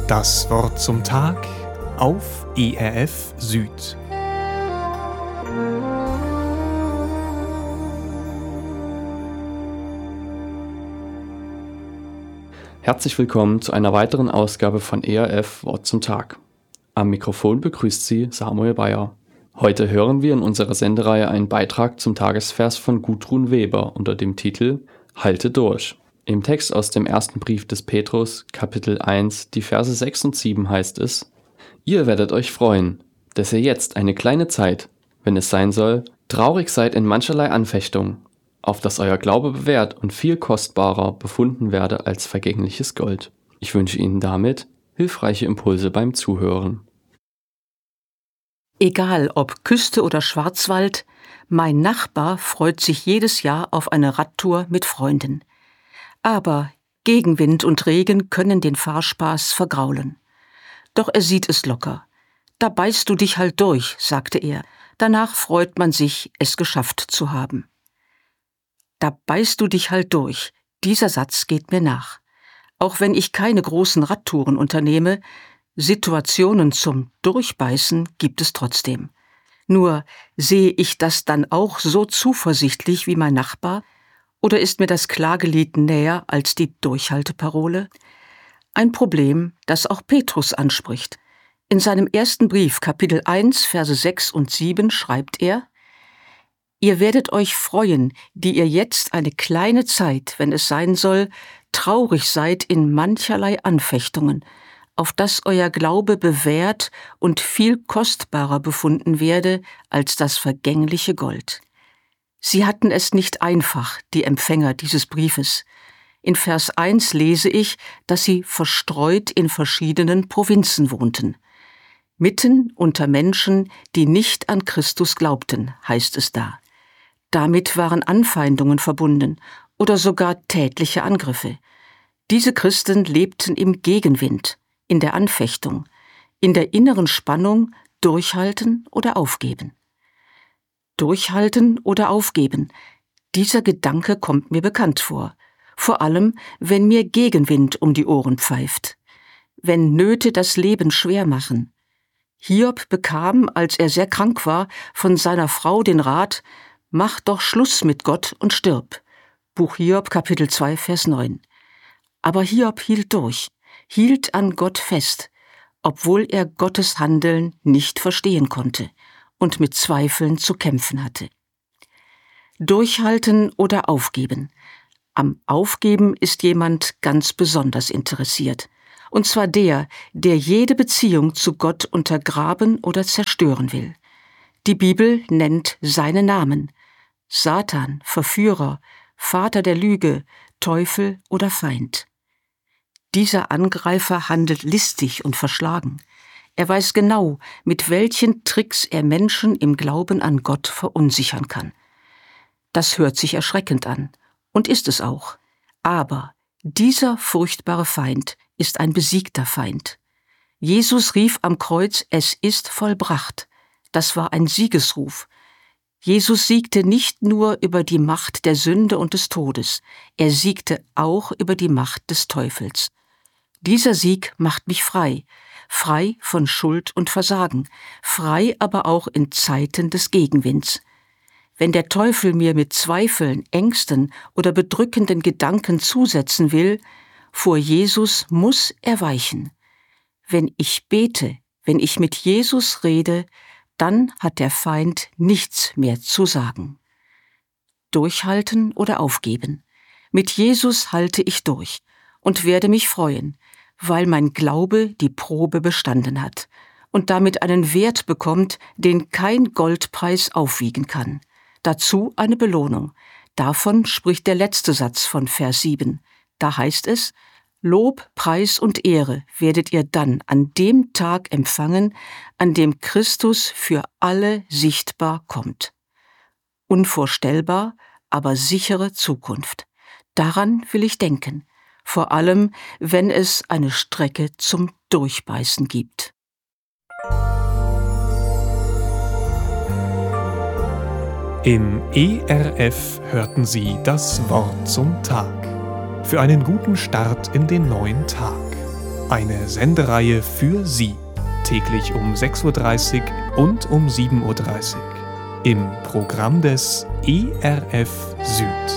Das Wort zum Tag auf ERF Süd. Herzlich willkommen zu einer weiteren Ausgabe von ERF Wort zum Tag. Am Mikrofon begrüßt Sie Samuel Bayer. Heute hören wir in unserer Sendereihe einen Beitrag zum Tagesvers von Gudrun Weber unter dem Titel Halte durch. Im Text aus dem ersten Brief des Petrus, Kapitel 1, die Verse 6 und 7 heißt es: Ihr werdet euch freuen, dass ihr jetzt eine kleine Zeit, wenn es sein soll, traurig seid in mancherlei Anfechtung, auf dass euer Glaube bewährt und viel kostbarer befunden werde als vergängliches Gold. Ich wünsche Ihnen damit hilfreiche Impulse beim Zuhören. Egal ob Küste oder Schwarzwald, mein Nachbar freut sich jedes Jahr auf eine Radtour mit Freunden. Aber Gegenwind und Regen können den Fahrspaß vergraulen. Doch er sieht es locker. Da beißt du dich halt durch, sagte er. Danach freut man sich, es geschafft zu haben. Da beißt du dich halt durch. Dieser Satz geht mir nach. Auch wenn ich keine großen Radtouren unternehme, Situationen zum Durchbeißen gibt es trotzdem. Nur sehe ich das dann auch so zuversichtlich wie mein Nachbar? Oder ist mir das Klagelied näher als die Durchhalteparole? Ein Problem, das auch Petrus anspricht. In seinem ersten Brief, Kapitel 1, Verse 6 und 7 schreibt er: Ihr werdet euch freuen, die ihr jetzt eine kleine Zeit, wenn es sein soll, traurig seid in mancherlei Anfechtungen, auf dass euer Glaube bewährt und viel kostbarer befunden werde als das vergängliche Gold. Sie hatten es nicht einfach, die Empfänger dieses Briefes. In Vers 1 lese ich, dass sie verstreut in verschiedenen Provinzen wohnten. Mitten unter Menschen, die nicht an Christus glaubten, heißt es da. Damit waren Anfeindungen verbunden oder sogar tätliche Angriffe. Diese Christen lebten im Gegenwind, in der Anfechtung, in der inneren Spannung, durchhalten oder aufgeben. Durchhalten oder aufgeben, dieser Gedanke kommt mir bekannt vor. Vor allem, wenn mir Gegenwind um die Ohren pfeift. Wenn Nöte das Leben schwer machen. Hiob bekam, als er sehr krank war, von seiner Frau den Rat: Mach doch Schluss mit Gott und stirb. Buch Hiob, Kapitel 2, Vers 9. Aber Hiob hielt durch, hielt an Gott fest, obwohl er Gottes Handeln nicht verstehen konnte und mit Zweifeln zu kämpfen hatte. Durchhalten oder aufgeben. Am Aufgeben ist jemand ganz besonders interessiert. Und zwar der jede Beziehung zu Gott untergraben oder zerstören will. Die Bibel nennt seine Namen: Satan, Verführer, Vater der Lüge, Teufel oder Feind. Dieser Angreifer handelt listig und verschlagen. Er weiß genau, mit welchen Tricks er Menschen im Glauben an Gott verunsichern kann. Das hört sich erschreckend an und ist es auch. Aber dieser furchtbare Feind ist ein besiegter Feind. Jesus rief am Kreuz: Es ist vollbracht. Das war ein Siegesruf. Jesus siegte nicht nur über die Macht der Sünde und des Todes, er siegte auch über die Macht des Teufels. Dieser Sieg macht mich frei, frei von Schuld und Versagen, frei aber auch in Zeiten des Gegenwinds. Wenn der Teufel mir mit Zweifeln, Ängsten oder bedrückenden Gedanken zusetzen will, vor Jesus muss er weichen. Wenn ich bete, wenn ich mit Jesus rede, dann hat der Feind nichts mehr zu sagen. Durchhalten oder aufgeben. Mit Jesus halte ich durch und werde mich freuen, weil mein Glaube die Probe bestanden hat und damit einen Wert bekommt, den kein Goldpreis aufwiegen kann. Dazu eine Belohnung. Davon spricht der letzte Satz von Vers 7. Da heißt es: Lob, Preis und Ehre werdet ihr dann an dem Tag empfangen, an dem Christus für alle sichtbar kommt. Unvorstellbar, aber sichere Zukunft. Daran will ich denken, vor allem, wenn es eine Strecke zum Durchbeißen gibt. Im ERF hörten Sie das Wort zum Tag. Für einen guten Start in den neuen Tag. Eine Sendereihe für Sie, täglich um 6:30 Uhr und um 7:30 Uhr im Programm des ERF Süd.